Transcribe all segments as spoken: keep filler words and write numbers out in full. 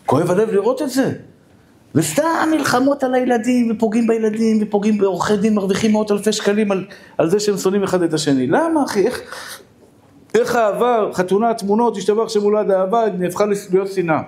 כואב הלב לראות את זה. וסתם מלחמות על הילדים, ופוגעים בילדים, ופוגעים בעורכי דין, מרוויחים מאות אלפי שקלים על, על זה שהם שונאים אחד את השני. למה, אחי? איך, איך האהבה, חתונה, תמונות, השתבח שמולד האהבה, נהפכה להיות שנאה.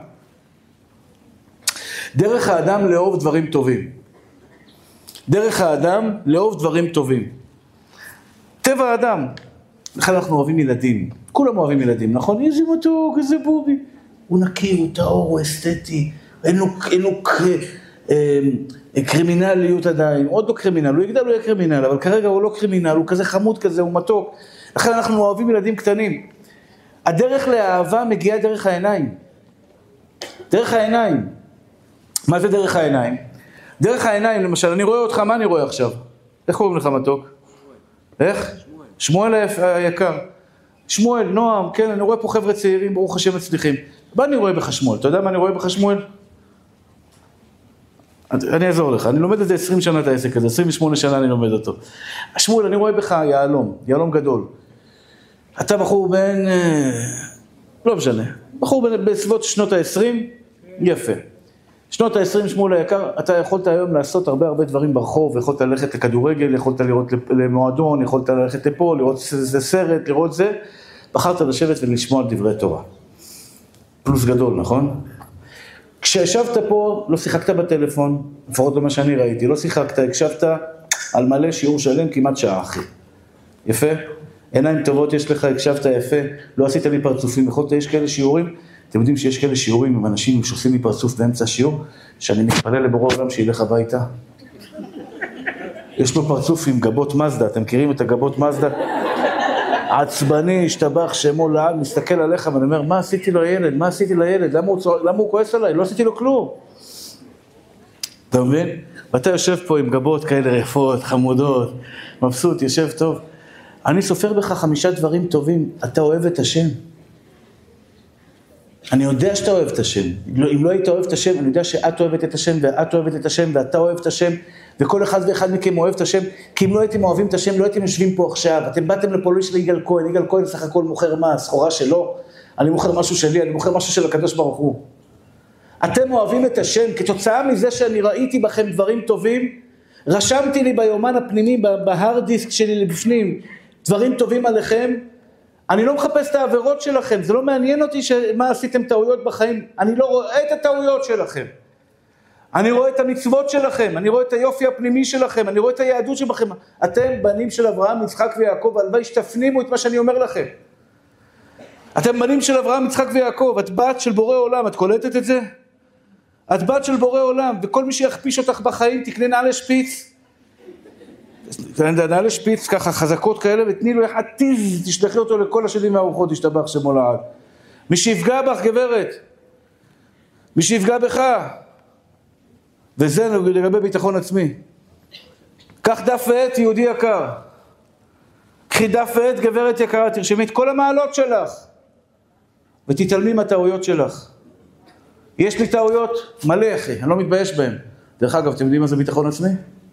דרך האדם לאהוב דברים טובים. דרך האדם לאהוב דברים טובים. טבע האדם. לכן אנחנו אוהבים ילדים. כולם אוהבים ילדים, נכון? איזה מתוק, איזה בובי. הוא נקי, הוא טהור, הוא אסתטי. אין לו, אין לו אה, קרימינליות עדיין. עוד לא קרימינל, הוא יגדל, הוא יהיה קרימינל, אבל כרגע הוא לא קרימינל, הוא כזה חמוד כזה, הוא מתוק. לכן אנחנו אוהבים ילדים קטנים. הדרך לאהבה מגיעה דרך העיניים. דרך העיניים. מה זה דרך העיניים? דרך העיניים, למשל, אני רואה אותך, מה אני רואה עכשיו? איך קוראים לך מתוק? איך? שמואל היקר. שמואל, נועם, כן, אני רואה פה חבר'ה צעירים, ברוך השם מצליחים. מה אני רואה בך שמואל? אתה יודע מה אני רואה בך שמואל? אני אעזור לך, אני לומד את זה עשרים שנה את העסק הזה, עשרים ושמונה שנה אני לומד אותו. שמואל, אני רואה בך יעלום, יעלום גדול. אתה בחור בן, לא משנה, בחור בסביבות שנות ה-עשרים, יפה. שנות ה-עשרים, שמואל היקר, אתה יכולת היום לעשות הרבה הרבה דברים ברחוב, יכולת ללכת לכדורגל, יכולת לראות למועדון, יכולת ללכת לפה, לראות איזה סרט, לראות זה, בחרת לשבת ולשמוע על דברי תורה. פלוס גדול, נכון? כשישבת פה, לא שיחקת בטלפון, לפחות לא מה שאני ראיתי, לא שיחקת, הקשבת על מלא שיעור שלם כמעט שעה, אחי. יפה? עיניים טובות יש לך, הקשבת יפה, לא עשית לי פרצופים, יכולת, יש כאלה שיעורים, אתם יודעים שיש כאלה שיעורים עם אנשים שעושים לי פרצוף באמצע השיעור, שאני מתפלל לבורא עולם שילך הביתה. יש לו פרצוף עם גבות מזדה, אתם מכירים את הגבות מזדה? עצבני, השתבח, שמו לעד, מסתכל עליך ואני אומר, מה עשיתי לו ילד? מה עשיתי לילד? למה הוא, למה הוא כועס עליי? לא עשיתי לו כלום. אתה מבין? ואתה יושב פה עם גבות כאלה רפות, חמודות, מבסוט, יושב טוב. אני סופר בך חמישה דברים טובים, אתה אוהב את השם. אני יודע שאתה אוהב את השם. אם לא היית אוהב את השם, אני יודע שאת אוהבת את השם, ואת אוהבת את השם, ואתה אוהב את השם, וכל אחד ואחד מכם אוהב את השם, כי אם לא הייתם אוהבים את השם, לא הייתם יושבים פה עכשיו. אתם באתם לפה לא של יגאל כהן, יגאל כהן סך הכל מוכר מה, סחורה שלו, אני מוכר משהו שלי, אני מוכר משהו של הקדוש ברוך הוא. אתם אוהבים את השם, כתוצאה מזה שאני ראיתי בכם דברים טובים, רשמתי לי ביומן הפנימי, בהארד דיסק שלי לבפנים, דברים טובים עליכם, אני לא מחפש את העבירות שלכם, זה לא מעניין אותי מה עשיתם טעויות בחיים, אני לא רואה את הטעויות שלכם. אני רואה את המצוות שלכם, אני רואה את היופי הפנימי שלכם, אני רואה את היהדות שבכם. אתם בנים של אברהם, יצחק ויעקב, הלוואי שתפנימו את מה שאני אומר לכם. אתם בנים של אברהם, יצחק ויעקב, את בת של בורא עולם, את קולטת את זה? את בת של בורא עולם, וכל מי שיכפיש אותך בחיים, תקנה נעלי שפיץ. נעלי שפיץ ככה חזקות כאלה, ותני לו אחד טיז, תשלחי אותו לכל השדים והרוחות, תשתבח שמו לעד. מי שיפגע בך, גברת, מי שיפגע בך, וזה לגבי ביטחון עצמי. קח דף ועט, יהודי יקר. קחי דף ועט, גברת יקרה, תרשמי את כל המעלות שלך, ותתעלמי מהטעויות שלך. יש לי טעויות מלא, אחי, אני לא מתבייש בהם. דרך אגב, אתם יודעים מה זה ביטחון עצמי?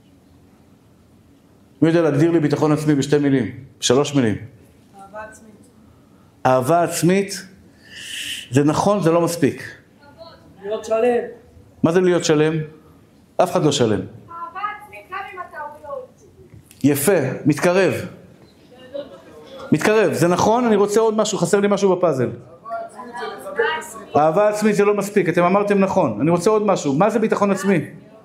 מי יודע להגדיר לי ביטחון עצמי בשתי מילים, בשלוש מילים? אהבה עצמית. אהבה עצמית, זה נכון, זה לא מספיק. להיות שלם. מה זה להיות שלם? אף אחד לא שלם. אהבה עצמית, גם עם הטעויות. יפה, מתקרב. מתקרב, זה נכון, אני רוצה עוד משהו, חסר לי משהו בפאזל. אהבה עצמית זה לא מספיק, אתם אמרתם נכון, אני רוצה עוד משהו. מה זה ביטחון עצמי?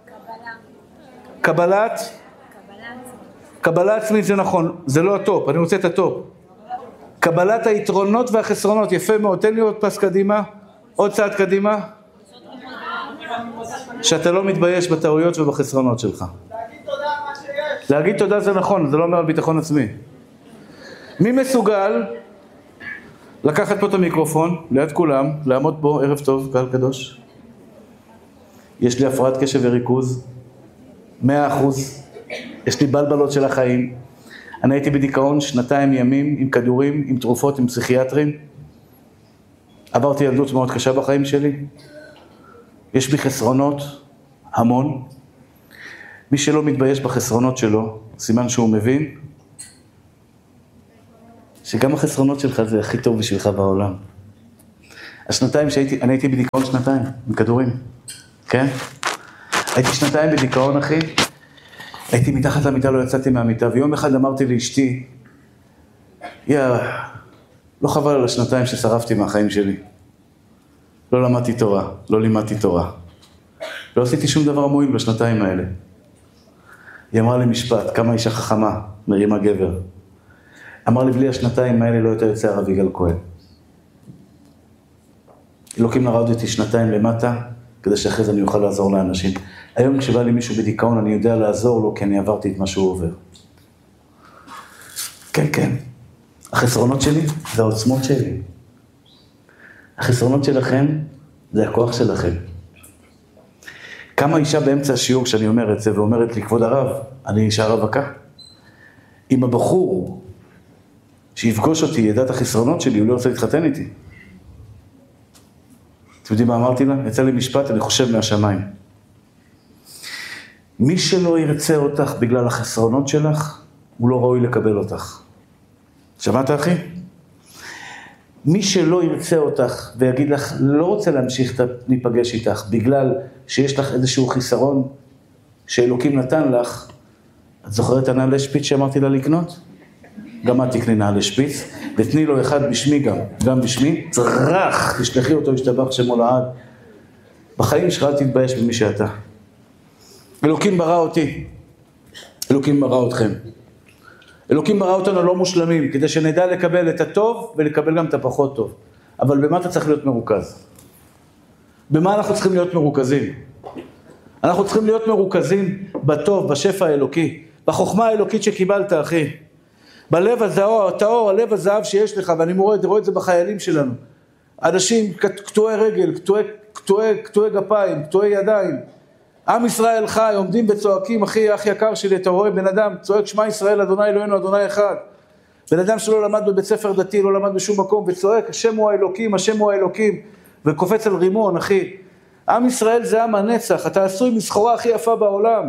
קבלת? קבלה עצמית זה נכון, זה לא הטופ, אני רוצה את הטופ. קבלת היתרונות והחסרונות, יפה מאוד, תן לי עוד פס קדימה, עוד צעד קדימה. שאתה לא מתבייש בטעויות ובחסרונות שלך. להגיד תודה מה שיש. להגיד תודה זה נכון, זה לא אומר על ביטחון עצמי. מי מסוגל לקחת פה את המיקרופון, ליד כולם, לעמוד פה, ערב טוב, קהל קדוש? יש לי הפרעת קשב וריכוז, מאה אחוז. יש לי בלבלות של החיים. אני הייתי בדיכאון שנתיים ימים עם כדורים, עם תרופות, עם פסיכיאטרים. עברתי ילדות מאוד קשה בחיים שלי. יש בי חסרונות, המון. מי שלא מתבייש בחסרונות שלו, סימן שהוא מבין שגם החסרונות שלך זה הכי טוב בשבילך בעולם. השנתיים שהייתי, אני הייתי בדיכאון שנתיים, עם כדורים, כן? הייתי שנתיים בדיכאון, אחי. הייתי מתחת למיטה, לא יצאתי מהמיטה, ויום אחד אמרתי לאשתי, יא, לא חבל על השנתיים ששרפתי מהחיים שלי. לא למדתי תורה, לא לימדתי תורה. לא עשיתי שום דבר מועיל בשנתיים האלה. היא אמרה לי משפט, כמה אישה חכמה, מרימה גבר. אמר לי, בלי השנתיים האלה לא יותר יוצא הרב יגאל כהן. אלוקים נרד אותי שנתיים למטה, כדי שאחרי זה אני אוכל לעזור לאנשים. היום כשבא לי מישהו בדיכאון, אני יודע לעזור לו, כי אני עברתי את מה שהוא עובר. כן, כן. החסרונות שלי זה העוצמות שלי. החסרונות שלכם זה הכוח שלכם. כמה אישה באמצע השיעור שאני אומר את זה, ואומרת לי, כבוד הרב, אני אישה רווקה. אם הבחור שיפגוש אותי, ידע את החסרונות שלי, הוא לא רוצה להתחתן איתי. אתם יודעים מה אמרתי לה? יצא לי משפט, אני חושב מהשמיים. מי שלא ירצה אותך בגלל החסרונות שלך, הוא לא ראוי לקבל אותך. שמעת, אחי? מי שלא ירצה אותך ויגיד לך, לא רוצה להמשיך להיפגש איתך, בגלל שיש לך איזשהו חיסרון שאלוקים נתן לך, את זוכרת הנעלי שפיץ שאמרתי לה לקנות? גם את תקני נעלי שפיץ, ותני לו אחד בשמי גם, גם בשמי, צרח, תשלחי אותו, ישתבח שמו לעד. בחיים שלך אל תתבייש במי שאתה. אלוקים ברא אותי, אלוקים ברא אתכם. אלוקים ברא אותנו לא מושלמים, כדי שנדע לקבל את הטוב ולקבל גם את הפחות טוב. אבל במה אתה צריך להיות מרוכז? במה אנחנו צריכים להיות מרוכזים? אנחנו צריכים להיות מרוכזים בטוב, בשפע האלוקי, בחוכמה האלוקית שקיבלת, אחי. בלב הזהור, הטהור, הלב הזהב שיש לך, ואני רואה, רואה את זה בחיילים שלנו. אנשים קטועי רגל, קטועי, קטועי, קטועי גפיים, קטועי ידיים. עם ישראל חי, עומדים וצועקים, אחי, אח יקר שלי, אתה רואה בן אדם, צועק שמע ישראל, אדוני אלוהינו, אדוני אחד. בן אדם שלא למד בבית ספר דתי, לא למד בשום מקום, וצועק, השם הוא האלוקים, השם הוא האלוקים, וקופץ על רימון, אחי. עם ישראל זה עם הנצח, אתה עשוי מסחורה הכי יפה בעולם.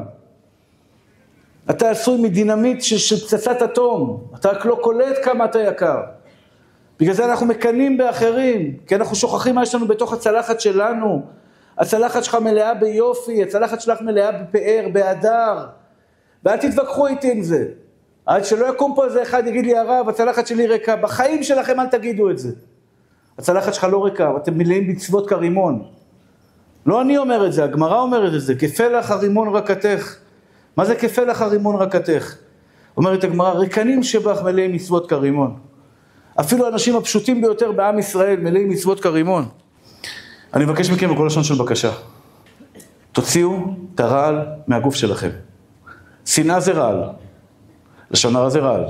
אתה עשוי מדינמיט של, של פצצת אטום, אתה רק לא קולט כמה אתה יקר. בגלל זה אנחנו מקנים באחרים, כי אנחנו שוכחים מה יש לנו בתוך הצלחת שלנו. הצלחת שלך מלאה ביופי, הצלחת שלך מלאה בפאר, בהדר. ואל תתווכחו איתי עם זה. עד שלא יקום פה איזה אחד יגיד לי, הרב, הצלחת שלי ריקה. בחיים שלכם אל תגידו את זה. הצלחת שלך לא ריקה, אתם מלאים בצוות כרימון. לא אני אומר את זה, הגמרא אומרת את זה, כפלח הרימון רקתך. מה זה כפלח הרימון רקתך? אומרת הגמרא, ריקנים שבך מלאים מצוות כרימון. אפילו האנשים הפשוטים ביותר בעם ישראל מלאים מצוות כרימון. אני מבקש מכם בכל לשון של בקשה. תוציאו את הרעל מהגוף שלכם. שנאה זה רעל. לשון הרע זה רעל.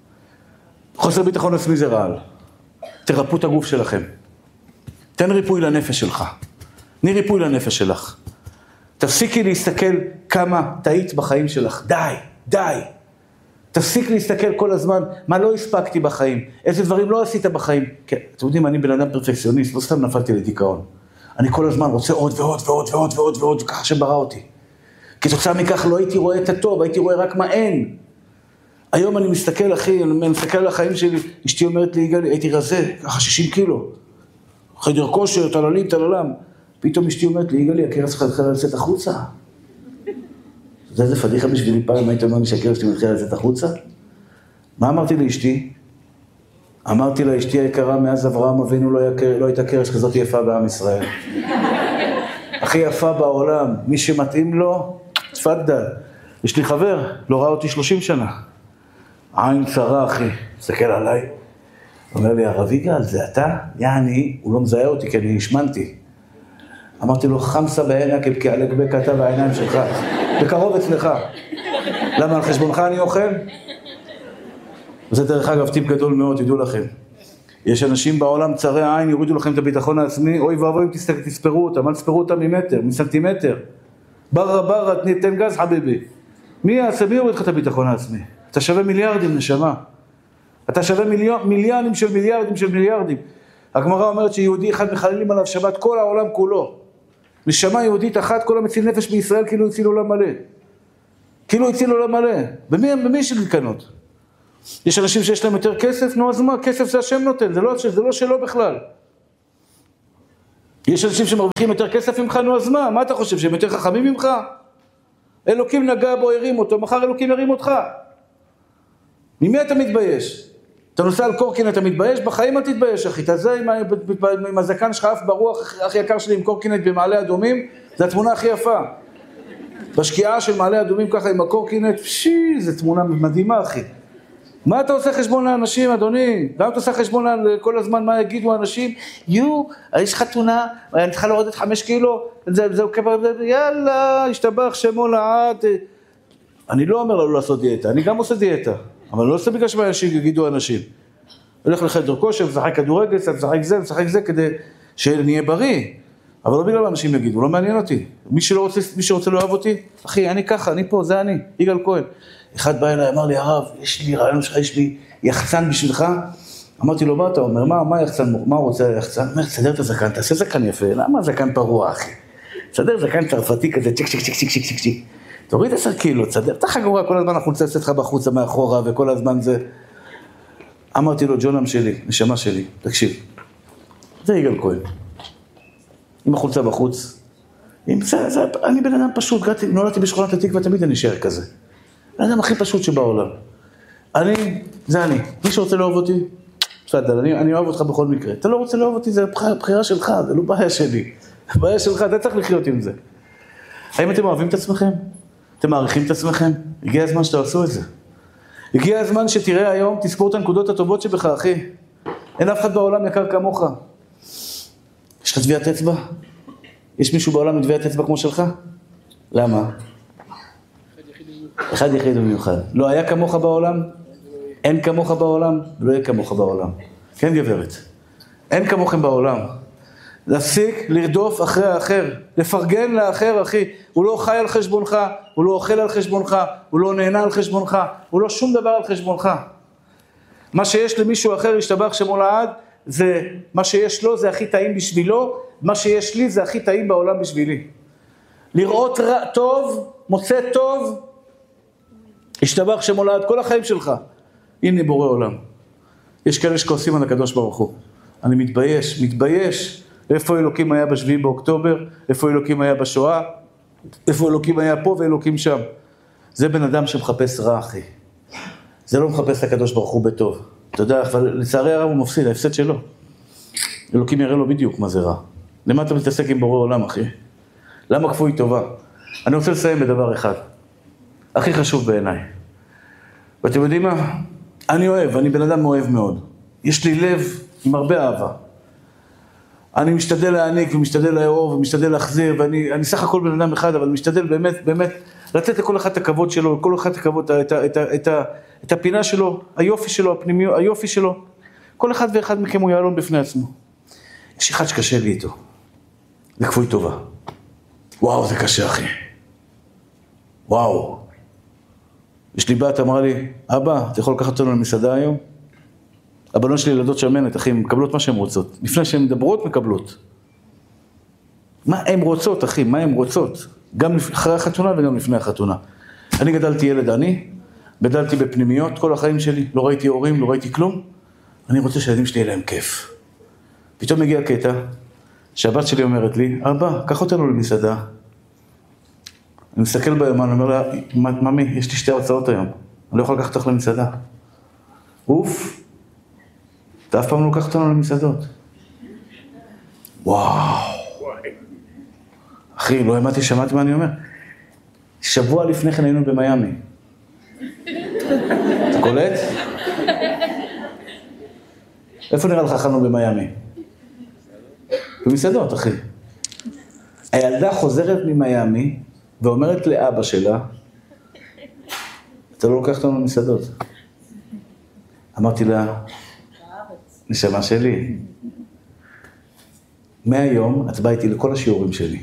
חוסר ביטחון עצמי זה רעל. תרפו את הגוף שלכם. תן ריפוי לנפש שלך. תני ריפוי לנפש שלך. תפסיקי להסתכל כמה טעית בחיים שלך. די, די. תפסיק להסתכל כל הזמן מה לא הספקתי בחיים, איזה דברים לא עשית בחיים. כן, אתם יודעים, אני בן אדם פרפקציוניסט, לא סתם נפלתי לדיכאון. אני כל הזמן רוצה עוד ועוד ועוד ועוד ועוד ועוד, וככה שברא אותי. כתוצאה מכך לא הייתי רואה את הטוב, הייתי רואה רק מה אין. היום אני מסתכל, אחי, אני מסתכל על החיים שלי, אשתי אומרת לי, יגאל, הייתי רזה, ככה שישים קילו. חדר כושר, תללים, תללם. פתאום אשתי אומרת לי, יגאל, הכרס שלך התחילה לצאת החוצה. אתה יודע, זה פדיחה בשבילי פעם, היית אומר לי שהכרס שלי מתחילה לצאת החוצה? מה אמרתי לאשתי? אמרתי לה, אשתי היקרה, מאז אברהם אבינו לא, יקר, לא הייתה קרש כזאת יפה בעם ישראל. הכי יפה בעולם, מי שמתאים לו, תפדל. יש לי חבר, לא ראה אותי שלושים שנה. עין צרה, אחי, תסתכל עליי. אומר לי, הרב יגאל, זה אתה? יעני, הוא לא מזהה אותי כי אני השמנתי. אמרתי לו, חמסה בעינה כבקעלק בקתה בעיניים שלך. בקרוב אצלך. למה, על חשבונך אני אוכל? וזה דרך אגב טיפ גדול מאוד, תדעו לכם. יש אנשים בעולם צרי העין, יורידו לכם את הביטחון העצמי, אוי ואבוי, תספרו אותם, אל תספרו אותם ממטר, מסנטימטר. בררה בררה, תן גז חביבי. מי יעשה, מי יוריד לך את הביטחון העצמי? אתה שווה מיליארדים, נשמה. אתה שווה מיליון, מיליונים של מיליארדים של מיליארדים. הגמרא אומרת שיהודי אחד מחללים עליו שבת כל העולם כולו. נשמה יהודית אחת, כל המציל נפש בישראל כאילו הציל עולם מלא. כאילו הציל עולם מלא. במי, במי יש להתקנות? יש אנשים שיש להם יותר כסף, נו אז מה? כסף זה השם נותן, זה לא, זה לא שלו בכלל. יש אנשים שמרוויחים יותר כסף ממך, נו אז מה? מה אתה חושב, שהם יותר חכמים ממך? אלוקים נגע בו, הרים אותו, מחר אלוקים ירים אותך. ממי אתה מתבייש? אתה נוסע על קורקינט, אתה מתבייש? בחיים אל תתבייש, אחי. תעשה עם, עם הזקן שלך, אף ברוח הכי יקר שלי עם קורקינט במעלה אדומים, זה התמונה הכי יפה. בשקיעה של מעלה אדומים ככה עם הקורקינט, פשי, זו תמונה מדהימה, אחי. מה אתה עושה חשבון לאנשים, אדוני? למה אתה עושה חשבון כל הזמן מה יגידו האנשים? יו, יש חתונה, אני צריכה להורדת חמש קילו, זה, זה, זה, יאללה, השתבח שמו לעד. אני לא אומר לו לעשות דיאטה, אני גם עושה דיאטה, אבל לא עושה בגלל שמה יגידו האנשים. הולך לחדר כושר, משחק כדורגל, משחק זה, משחק זה, כדי שנהיה בריא. אבל לא בגלל האנשים יגידו, לא מעניין אותי. מי שלא רוצה, מי שרוצה לא אוהב אותי, אחי, אני ככה, אני פה, זה אני, יגאל כהן. אחד בא אליי, אמר לי, הרב, יש לי רעיון שלך, יש לי יחצן בשבילך. אמרתי לו, מה אתה אומר? מה, מה יחצן, מה הוא רוצה יחצן? אומר, תסדר את הזקן, תעשה זקן יפה. למה זקן פרוע, אחי? תסדר זקן צרפתי כזה, צ'יק, צ'יק, צ'יק, צ'יק, צ'יק, צ'יק, צ'יק. תוריד עשר קילו, תסדר, אתה חגורה, כל הזמן החולצה יוצאת לך בחוצה מאחורה, וכל הזמן זה... אמרתי לו, ג'ונם שלי, נשמה שלי, תקשיב. זה יגאל כהן. עם החולצה בחוץ. עם זה, זה, אני בן אדם פשוט, גרתי, נולדתי בשכונת התקווה, תמיד אני אשאר כזה. בן אדם הכי פשוט שבעולם. אני, זה אני. מי שרוצה לאהוב אותי, בסדר, אני, אני אוהב אותך בכל מקרה. אתה לא רוצה לאהוב אותי, זה בחירה שלך, זה לא בעיה שלי. בעיה שלך, אתה צריך לחיות עם זה. האם אתם אוהבים את עצמכם? אתם מעריכים את עצמכם? הגיע הזמן שתעשו את זה. הגיע הזמן שתראה היום, תספור את הנקודות הטובות שבך, אחי. אין אף אחד בעולם יקר כמוך. יש לך טביעת אצבע? יש מישהו בעולם עם טביעת אצבע כמו שלך? למה? אחד יחיד ומיוחד. לא היה כמוך בעולם? אין כמוך בעולם? לא יהיה כמוך בעולם. כן גברת? אין כמוכם בעולם. להפסיק לרדוף אחרי האחר, לפרגן לאחר, אחי. הוא לא חי על חשבונך, הוא לא אוכל על חשבונך, הוא לא נהנה על חשבונך, הוא לא שום דבר על חשבונך. מה שיש למישהו אחר ישתבח שמו לעד, זה מה שיש לו זה הכי טעים בשבילו, מה שיש לי זה הכי טעים בעולם בשבילי. לראות רע, טוב, מוצא טוב, ישתבח שמו לעד כל החיים שלך. הנה בורא עולם. יש כאלה שכועסים על הקדוש ברוך הוא. אני מתבייש, מתבייש. איפה אלוקים היה בשביעי באוקטובר, איפה אלוקים היה בשואה, איפה אלוקים היה פה ואלוקים שם. זה בן אדם שמחפש רע, אחי. זה לא מחפש הקדוש ברוך הוא בטוב. אתה יודע, אבל לצערי הרב הוא מפסיד, ההפסד שלו. אלוקים יראה לו בדיוק מה זה רע. למה אתה מתעסק עם בורא עולם, אחי? למה כפוי טובה? אני רוצה לסיים בדבר אחד. הכי חשוב בעיניי. ואתם יודעים מה? אני אוהב, אני בן אדם אוהב מאוד. יש לי לב עם הרבה אהבה. אני משתדל להעניק ומשתדל לאהוב ומשתדל להחזיר, ואני אני סך הכל בן אדם אחד, אבל משתדל באמת, באמת, לתת לכל אחד את הכבוד שלו, לכל אחד את הכבוד, את, את, את, את, את הפינה שלו, היופי שלו, הפנימי, היופי שלו. כל אחד ואחד מכם הוא יעלון בפני עצמו. יש אחד שקשה לי איתו. זה כפוי טובה. וואו, זה קשה, אחי. וואו. יש לי בת, אמרה לי, אבא, אתה יכול לקחת אותנו למסעדה היום? הבנות שלי ילדות שמנת, אחי, מקבלות מה שהן רוצות. לפני שהן מדברות, מקבלות. מה הן רוצות, אחי? מה הן רוצות? גם אחרי החתונה וגם לפני החתונה. אני גדלתי ילד עני, גדלתי בפנימיות כל החיים שלי, לא ראיתי הורים, לא ראיתי כלום. אני רוצה שהילדים שלי יהיה להם כיף. פתאום מגיע קטע, שהבת שלי אומרת לי, אבא, קח אותנו למסעדה. אני מסתכל ביומן, אני אומר לה, ממי, יש לי שתי הרצאות היום. אני לא יכול לקחת אותך למסעדה. אוף. אתה אף פעם לא לקחת אותנו למסעדות. וואו. אחי, לא האמנתי, שמעתי מה אני אומר. שבוע לפני כן היינו במיימי. אתה קולט? איפה נראה לך אכלנו במיימי? במסעדות, אחי. הילדה חוזרת ממיימי ואומרת לאבא שלה, אתה לא לוקח אותנו למסעדות. אמרתי לה, נשמה שלי, מהיום את באה איתי לכל השיעורים שלי.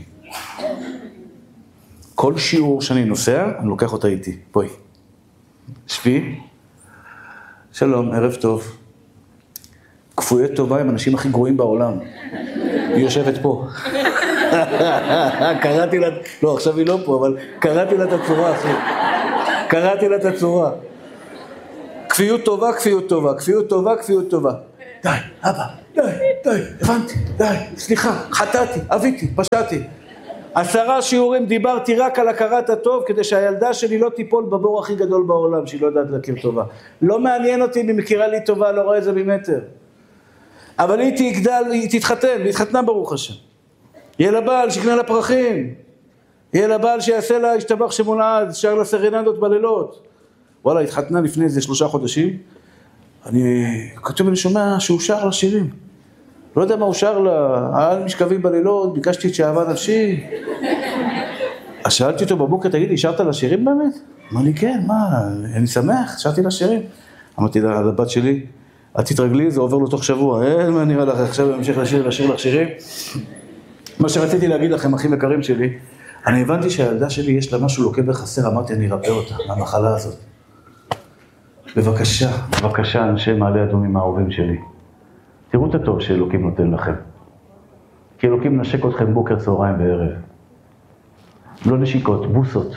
כל שיעור שאני נוסע, אני לוקח אותה איתי. בואי. שבי. שלום, ערב טוב. כפויי טובה הם אנשים הכי גרועים בעולם. היא יושבת פה. קראתי לה, לא, עכשיו היא לא פה, אבל קראתי לה את הצורה, אחי. קראתי לה את הצורה. כפיות טובה, כפיות טובה, כפיות טובה, כפיות טובה. די, אבא, די. די, הבנתי, די, סליחה, חטאתי, אביתי, פשעתי. עשרה שיעורים דיברתי רק על הכרת הטוב, כדי שהילדה שלי לא תיפול בבור הכי גדול בעולם, שהיא לא יודעת להכיר טובה. לא מעניין אותי אם היא מכירה לי טובה, לא רואה את זה ממטר. אבל היא תגדל, היא תתחתן, והיא התחתנה ברוך השם. יהיה לה בעל, שיקנה לה פרחים. יהיה לה בעל שיעשה לה, ישתבח שמו לעד, שר לה סרנדות בלילות. וואלה, התחתנה לפני איזה שלושה חודשים. אני כתוב ואני שומע שהוא שר לה שירים. לא יודע מה הוא שר לה, על משכבים בלילות, ביקשתי את שאהבה נפשי. אז שאלתי אותו בבוקר, תגיד לי, שרת לה שירים באמת? אמר לי, כן, מה, אני שמח, שרתי לה שירים. אמרתי לה, לבת שלי, את תתרגלי, זה עובר לו תוך שבוע, אין מה נראה לך, עכשיו אני אמשיך לשיר, לשיר לך שירים. מה שרציתי להגיד לכם, אחים יקרים שלי, אני הבנתי שהילדה שלי יש לה משהו לוקה בחסר, אמרתי, אני ארפא אותה, מהמחלה הזאת. בבקשה, בבקשה, אנשי מעלה אדומים האהובים שלי. תראו את הטוב שאלוקים נותן לכם. כי אלוקים נשק אתכם בוקר, צהריים וערב. לא נשיקות, בוסות.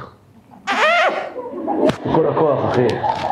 כל הכוח, אחי.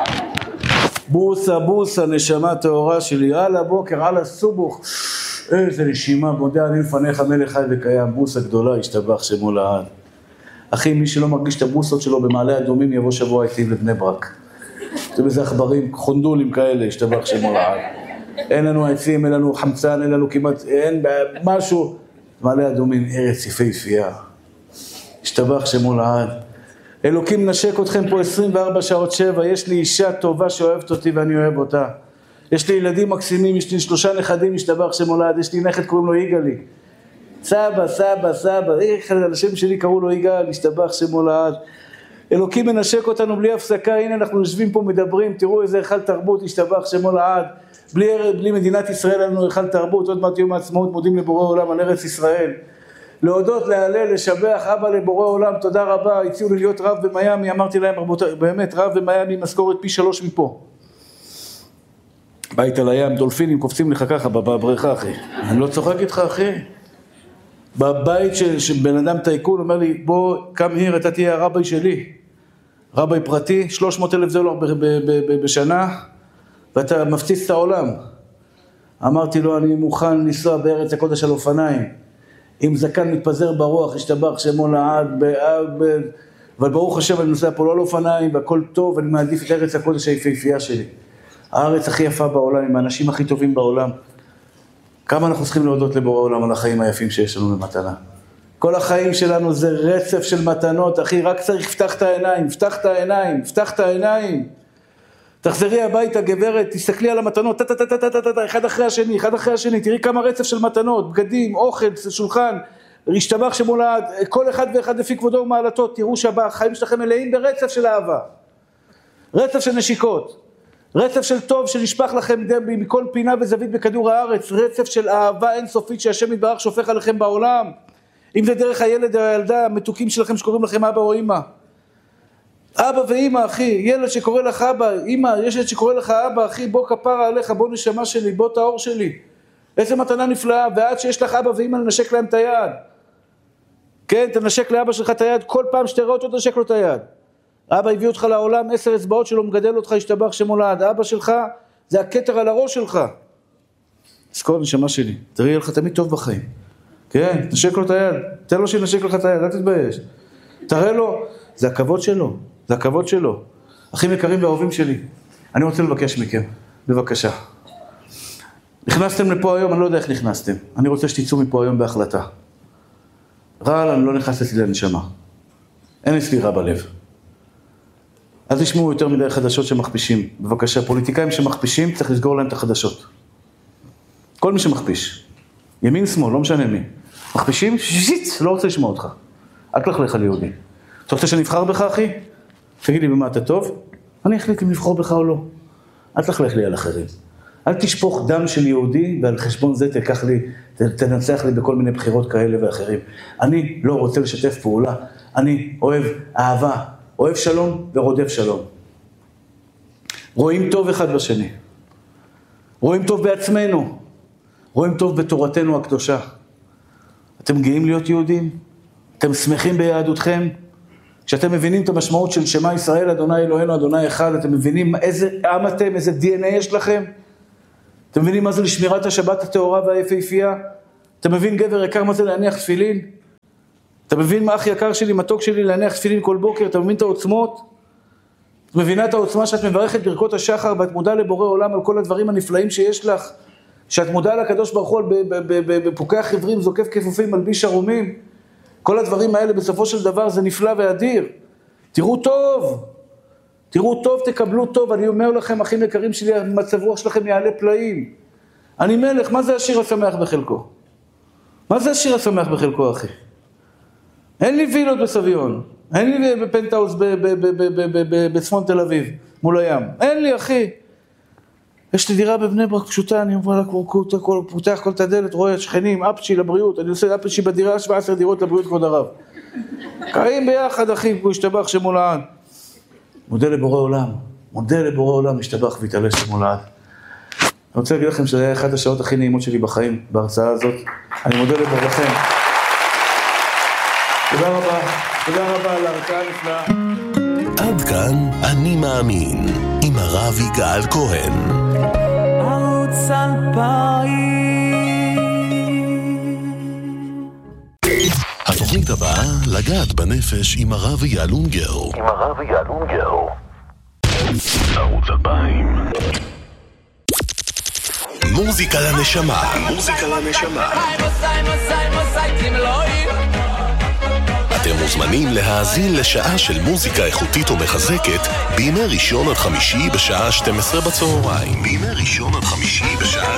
בוסה, בוסה, נשמה טהורה שלי, על הבוקר, על הסובוך. איזה נשימה, מודה אני לפניך מלך חי וקיים, בוסה גדולה, השתבח שמו לעד. אחי, מי שלא מרגיש את הבוסות שלו במעלה אדומים, יבוא שבוע איתי לבני ברק. אתם איזה עכברים, חונדולים כאלה, השתבח שמו לעד. אין לנו עצים, אין לנו חמצן, אין לנו כמעט, אין משהו. מעלה אדומים, ארץ יפהפייה. השתבח שמו לעד. אלוקים נשק אתכם פה עשרים וארבע שעות שבע, יש לי אישה טובה שאוהבת אותי ואני אוהב אותה. יש לי ילדים מקסימים, יש לי שלושה נכדים, השתבח שמו לעד, יש לי נכד, קוראים לו יגאלי. סבא, סבא, סבא, איך על השם שלי קראו לו יגאל, השתבח שמו לעד. אלוקים מנשק אותנו בלי הפסקה, הנה אנחנו יושבים פה מדברים, תראו איזה היכל תרבות, השתבח שמו לעד. בלי, בלי מדינת ישראל לנו היכל תרבות, עוד מעט יום העצמאות מודים לבורא עולם על ארץ ישראל. להודות, להלל, לשבח, אבא לבורא עולם, תודה רבה, הציעו לי להיות רב במיימי, אמרתי להם רבותיי, באמת רב במיימי, משכורת פי שלוש מפה. בית על הים, דולפינים קופצים לך ככה בבריכה אחי, אני לא צוחק איתך אחי. בבית שבן אדם טייקון אומר לי, בוא קם היר, אתה תהיה הרבי שלי, רבי פרטי, שלוש מאות אלף דולר בשנה, ואתה מפציץ את העולם. אמרתי לו, אני מוכן לנסוע בארץ הקודש על אופניים, עם זקן מתפזר ברוח, השתבח שמו לעד, אבל ברוך השם אני נוסע פה לא על אופניים, והכל טוב, אני מעדיף את ארץ הקודש היפהפייה שלי. הארץ הכי יפה בעולם, עם האנשים הכי טובים בעולם. כמה אנחנו צריכים להודות לבורא עולם על החיים היפים שיש לנו במתנה. כל החיים שלנו זה רצף של מתנות, אחי, רק צריך לפתח את העיניים, פתח את העיניים, פתח את העיניים. תחזרי הביתה, גברת, תסתכלי על המתנות, ת, ת, ת, ת, ת, ת, ת, אחד אחרי השני, אחד אחרי השני, תראי כמה רצף של מתנות, בגדים, אוכל, שולחן, השתבח שמו לעד, כל אחד ואחד לפי כבודו ומעלתו, תראו שהחיים שלכם מלאים ברצף של אהבה, רצף של נשיקות, רצף של טוב שנשפך לכם מכל פינה וזווית בכדור הארץ, רצף של אהבה אינסופית שהשם יתברך שופך עליכם בעולם, אם זה דרך הילד או הילדה, המתוקים שלכם שקוראים לכם אבא או אמא, אבא ואמא אחי, ילד שקורא לך אבא, אמא, יש ילד שקורא לך אבא אחי, בוא כפרה עליך, בוא נשמה שלי, בוא תאור שלי, איזה מתנה נפלאה, ועד שיש לך אבא ואמא ננשק להם את היד, כן, תנשק לאבא שלך את היד, כל פעם שתראה אותו תנשק לו את היד, אבא הביא אותך לעולם, עשר אצבעות שלו מגדל אותך, השתבח שמו לעד, אבא שלך זה הכתר על הראש שלך, זכור נשמה שלי, תראי לך תמיד טוב בחיים, כן, תנשק לו את היד, תן לו שנשק לך את היד, אל תתבייש, תראה לו, זה הכבוד שלו, זה הכבוד שלו. אחים יקרים ואהובים שלי, אני רוצה לבקש מכם, בבקשה. נכנסתם לפה היום, אני לא יודע איך נכנסתם. אני רוצה שתצאו מפה היום בהחלטה. רעל, אני לא נכנס אצלי לנשמה. אין אצלי רע בלב. אז תשמעו יותר מדי חדשות שמכפישים. בבקשה, פוליטיקאים שמכפישים, צריך לסגור להם את החדשות. כל מי שמכפיש. ימין, שמאל, לא משנה מי. מכפישים, שיט, לא רוצה לשמוע אותך. אל תלך על יהודי. אתה רוצה שנבחר בך, אחי? תגיד לי במה אתה טוב? אני אחליט אם לבחור בך או לא. אל תלך לי על אחרים. אל תשפוך דם של יהודי, ועל חשבון זה תקח לי, תנצח לי בכל מיני בחירות כאלה ואחרים. אני לא רוצה לשתף פעולה. אני אוהב אהבה, אוהב שלום ורודף שלום. רואים טוב אחד בשני. רואים טוב בעצמנו. רואים טוב בתורתנו הקדושה. אתם גאים להיות יהודים? אתם שמחים ביהדותכם? כשאתם מבינים את המשמעות של שמה ישראל, אדוני אלוהינו, אדוני אחד, אתם מבינים איזה עם אתם, איזה די אן איי יש לכם? אתם מבינים מה זה לשמירת השבת הטהורה והיפהפייה? אתה מבין גבר יקר מה זה להניח תפילין? אתה מבין מה אח יקר שלי, מתוק שלי, להניח תפילין כל בוקר? אתה מבין את העוצמות? את מבינה את העוצמה שאת מברכת ברכות השחר ואת מודה לבורא עולם על כל הדברים הנפלאים שיש לך? שאת מודה לקדוש ברוך הוא בפוקח עברים, זוקף כפופים, מלביש ערומים? כל הדברים האלה בסופו של דבר זה נפלא ואדיר. תראו טוב, תראו טוב, תקבלו טוב. אני אומר לכם, אחים יקרים שלי, המצב רוח שלכם יעלה פלאים. אני מלך, מה זה השיר השמח בחלקו? מה זה השיר השמח בחלקו, אחי? אין לי וילות בסביון, אין לי בפנטהאוס בצפון תל אביב, מול הים. אין לי, אחי. יש לי דירה בבני ברק פשוטה, אני פותח כל את הדלת, רואה שכנים, אפצ'י לבריאות, אני עושה אפצ'י בדירה, שבע עשרה דירות לבריאות כבוד הרב. קיים ביחד, אחי, הוא השתבח שמו לעד. מודה לבורא עולם, מודה לבורא עולם, השתבח והתעלה שמו לעד. אני רוצה להגיד לכם שזה היה אחת השעות הכי נעימות שלי בחיים, בהרצאה הזאת. אני מודה לבורכם. תודה רבה, תודה רבה על ההרצאה הנפלאה. עד כאן אני מאמין, עם הרב יגאל כהן. ערוץ אלפיים. התוכנית הבאה, לגעת בנפש עם הרב יגאל אונגר. עם הרב יגאל אונגר. ערוץ אלפיים. מוזיקה לנשמה. מוזיקה לנשמה. אתם מוזמנים להאזין לשעה של מוזיקה איכותית ומחזקת בימי ראשון עד חמישי בשעה שתים עשרה בצהריים. בימי ראשון עד חמישי בשעה